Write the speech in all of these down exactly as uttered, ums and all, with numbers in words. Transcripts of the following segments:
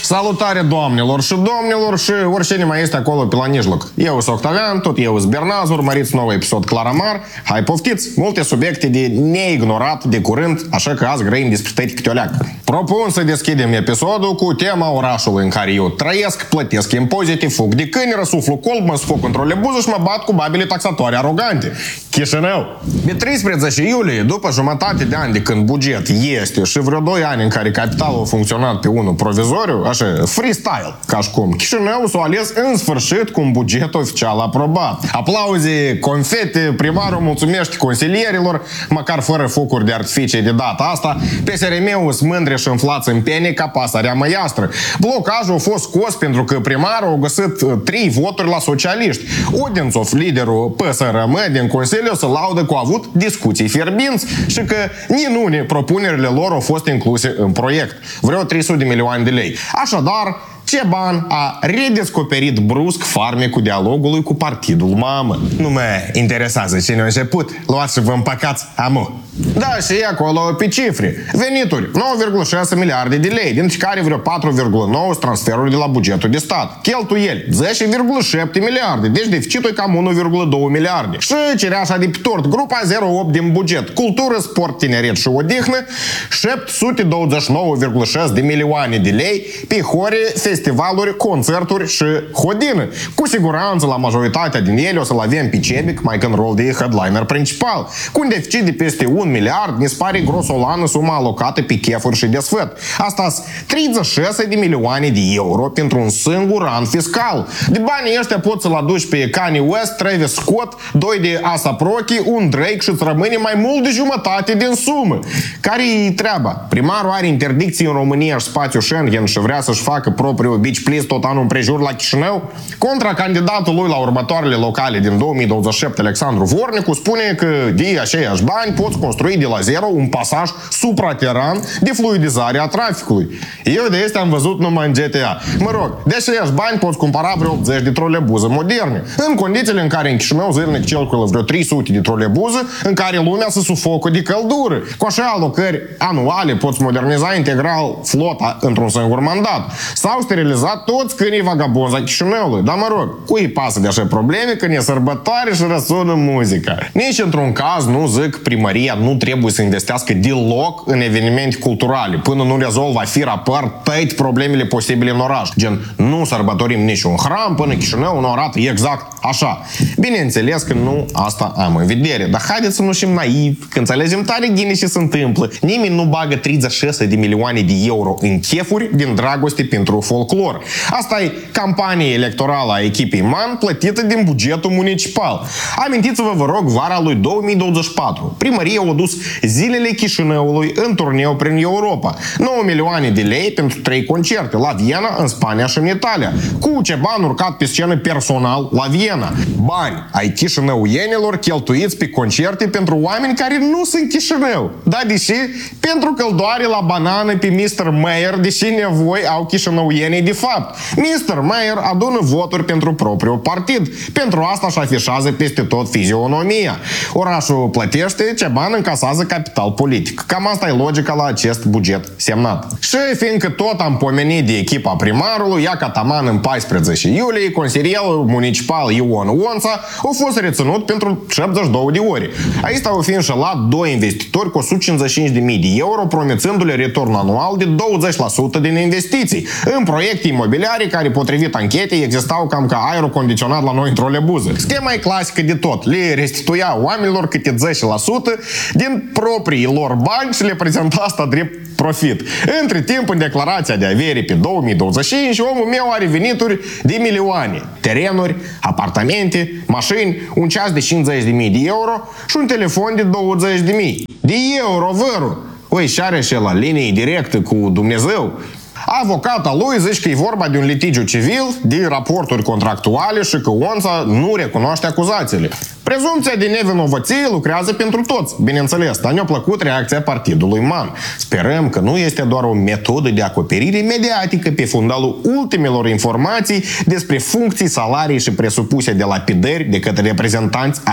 Salutare doamnelor și domnilor și oricine mai este acolo pe la mijloc. Eu sunt Octavian, tot eu sunt Bernaz, urmăriți nou episod Claramar. Hai poftiți, multe subiecte de neignorat de curând, așa că azi grăim despre tăi câte o leacă. Propun să deschidem episodul cu tema orașului în care eu trăiesc, plătesc impozite, fug de câini, răsuflu colb, mă sfoc într-o lebuză și mă bat cu babele taxatoare arogante. Chișinău. De treisprezece iulie, după jumătate de ani de când buget este și vreo doi ani în care capitalul a funcționat pe unul provizoriu, așa, freestyle, ca și cum, Chișinău s-a ales în sfârșit cu un buget oficial aprobat. Aplauze, confete, primarul mulțumește consilierilor, măcar fără focuri de artificii de data asta, P S R M-ul sunt mândre și înflați în pene ca pasărea măiastră. Blocajul a fost scos pentru că primarul a găsit trei voturi la socialiști. Odințov, liderul P S R M din Consiliu, se laudă că au avut discuții fierbinți și că ninune propunerile lor au fost incluse în proiect. Vreo trei sute de milioane de lei. Așadar, Ceban a redescoperit brusc farmecul dialogului cu partidul mamă. Nu mă interesează cine a început. Luați și vă împăcați amu. Da, și e acolo pe cifre. Venituri, nouă virgulă șase miliarde de lei, dintre care vreo patru virgulă nouă transferuri de la bugetul de stat. Cheltuieli, zece virgulă șapte miliarde, deci deficitul e cam unu virgulă doi miliarde. Și cereașa de pe tort, grupa zero opt din buget, cultură, sport, tineret și odihnă, șapte sute douăzeci și nouă virgulă șase de milioane de lei pe hore, festivaluri, concerturi și hodină. Cu siguranță la majoritatea din ele o să-l avem pe Cebic, mai în rol de headliner principal. Cu un deficit de peste un miliard, mi se pare grosolană suma alocată pe chefuri și desfăt. Asta treizeci și șase de milioane de euro pentru un singur an fiscal. De banii ăștia poți să-l aduci pe Kanye West, Travis Scott, doi de A$ap Rocky, un Drake și îți rămâne mai mult de jumătate din sumă. Care-i treaba? Primarul are interdicții în România și spațiu Schengen și vrea să-și facă propriul beach please tot anul împrejur la Chișinău? Contra candidatul lui la următoarele locale din două mii douăzeci și șapte, Alexandru Vornicu, spune că de aceiași bani poți construi de la zero un pasaj suprateran de fluidizare a traficului. Eu de astea am văzut numai în G T A. Mă rog, de aceiași bani poți cumpăra vreo optzeci de trolebuze moderne. În condițiile în care în Chișinău zilnic circulă vreo trei sute de trolebuze, în care lumea se sufocă de căldură. Cu așa alocări anuale poți moderniza integral flota într-un singur mandat. S-au sterilizat toți câinii vagabonzi a Chișinăului. Dar mă rog, cui pasă de așa probleme când e sărbătoare și răsună muzica? Nici într-un caz nu zic primăria nu trebuie să investească deloc în evenimente culturale până nu rezolvă fi rapăr toate problemele posibile în oraș. Gen, nu sărbătorim niciun hram până Chișinău nu arată exact așa. Bineînțeles că nu asta am în vedere, dar haideți să nu fim naivi, că înțelegem tare bine ce se întâmplă. Nimeni nu bagă treizeci și șase de milioane de euro în chefuri din dragoste pentru folclor. Asta e campanie electorală a echipei Man plătită din bugetul municipal. Amintiți-vă, vă rog, vara lui două mii douăzeci și patru. Primăria a dus Zilele Chișinăului în turneu prin Europa. nouă milioane de lei pentru trei concerte la Viena, în Spania și în Italia. Cu ce bani urcat pe scenă personal la Viena. Bani ai chișinăuienilor cheltuiți pe concerte pentru oameni care nu sunt Chișinău. Da, deși pentru căldoare la banană pe mister Mayer, deși nevoi au chișinăuienii de fapt. mister Mayer adună voturi pentru propriul partid. Pentru asta își afișează peste tot fizionomia. Orașul plătește, ce bani încasează capital politic. Cam asta e logica la acest buget semnat. Și fiindcă tot am pomenit de echipa primarului, ia cataman în paisprezece iulie, consilierul municipal Ion Onța a fost reținut pentru șaptezeci și două de ore. Aici au fi înșelat doi investitori cu o sută cincizeci și cinci de mii de euro, promițându-le return anual de douăzeci la sută din investiții în proiecte imobiliare care, potrivit anchetei, existau cam ca aerul condiționat la noi în trolebuză. Schema e clasică de tot. Le restituia oamenilor câte zece la sută din proprii lor bani și le prezenta asta drept profit. Între timp, în declarația de avere pe două mii douăzeci și cinci, omul meu are venituri de milioane. Terenuri, apartamente, mașini, un ceas de cincizeci de mii de euro și un telefon de douăzeci de mii de euro, vărul. Ui, și are și la linie directă cu Dumnezeu. Avocata lui zice că e vorba de un litigiu civil, de raporturi contractuale și că Onța nu recunoaște acuzațiile. Prezumția de nevinovăție lucrează pentru toți, bineînțeles, dar ne-a plăcut reacția partidului Man. Sperăm că nu este doar o metodă de acoperire mediatică pe fundalul ultimelor informații despre funcții, salarii și presupuse de lapidări de către reprezentanți ai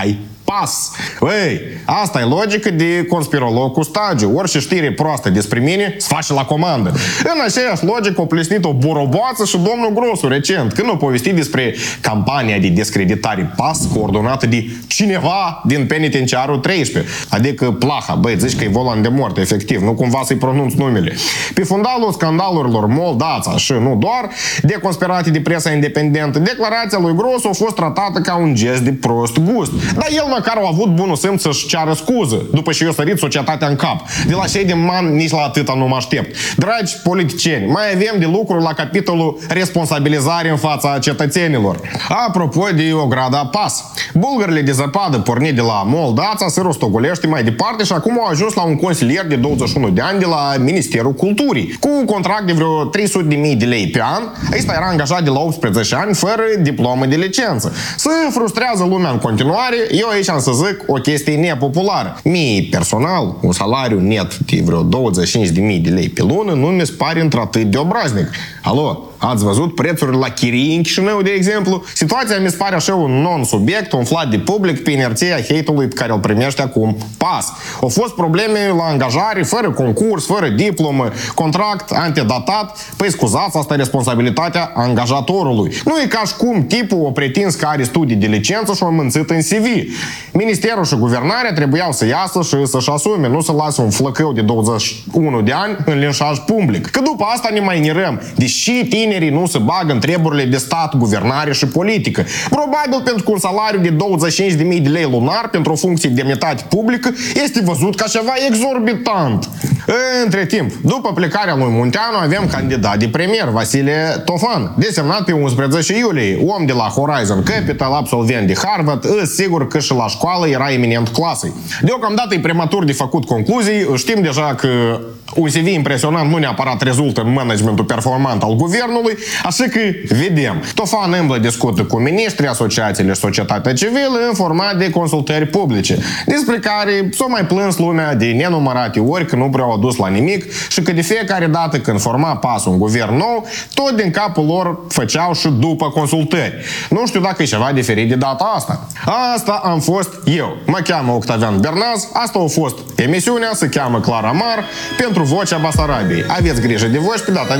PAS. Ei, asta e logică de conspirolog cu stagiu. Orice știre proastă despre mine se face la comandă. În aceeași logică a plesnit o boroboață și domnul Grosu recent, când a povestit despre campania de descreditare PAS coordonată de cineva din penitenciarul treisprezece. Adică Plaha, băi, zici că e volan de moarte, efectiv, nu cumva să-i pronunț numele. Pe fundalul scandalurilor Moldața și nu doar, deconspirate de presa independentă, declarația lui Grosu a fost tratată ca un gest de prost gust. Dar el măcar a avut bunul simț să-și ceară scuză, după ce i-a sărit societatea în cap. De la cei din man nici la atâta nu mă aștept. Dragi politicieni, mai avem de lucru la capitolul responsabilizare în fața cetățenilor. Apropo de ograda PAS, bulgările de zăpadă pornit de la Moldața se rostogolește mai departe și acum au ajuns la un consilier de douăzeci și unu de ani de la Ministerul Culturii, cu un contract de vreo trei sute de mii de lei pe an. Ăsta era angajat de la optsprezece ani, fără diplomă de licență. Se frustrează lumea în continuare. Eu aici am să zic o chestie nepopulară. Mie, personal, un salariu net de vreo douăzeci și cinci de mii de lei pe lună nu mi se pare într-atât de obraznic. Alo? Ați văzut prețurile la chirii în Chișinău, de exemplu? Situația mi se pare așa un non-subiect umflat de public pe inerția hate-ului pe care îl primește acum PAS. Au fost probleme la angajare, fără concurs, fără diplomă, contract antedatat. Păi scuzați, asta e responsabilitatea angajatorului. Nu e ca și cum tipul o pretins că are studii de licență și o mânțit în C V. Ministerul și guvernarea trebuiau să iasă și să-și asume, nu să lase un flăcău de douăzeci și unu de ani în linșaj public. Că după asta ne mai nirăm, deși tinerii nu se bagă în treburile de stat, guvernare și politică. Probabil pentru că un salariu de douăzeci și cinci de mii de lei lunar pentru o funcție de demnitate publică este văzut ca ceva exorbitant. Între timp, după plecarea lui Munteanu, avem candidat de premier, Vasile Tofan, desemnat pe unsprezece iulie, om de la Horizon Capital, absolvent de Harvard, îs sigur că și la școală era eminent clasei. Deocamdată e prematur de făcut concluzii, știm deja că un C V impresionant nu neapărat rezultă în managementul performant al guvernului, așa că vedem. Tofan îmblă discută cu miniștri, asociațiile și societatea civilă în format de consultări publice, despre care s-o mai plâns lumea de nenumărate ori că nu prea au dus la nimic și că de fiecare dată când forma PAS un guvern nou, tot din capul lor făceau și după consultări. Nu știu dacă e ceva diferit de data asta. Asta am fost eu. Mă cheamă Octavian Bernaz, asta a fost emisiunea, se cheamă Clara Mar, pentru Vocea Basarabiei. Aveți grijă de voi și pe data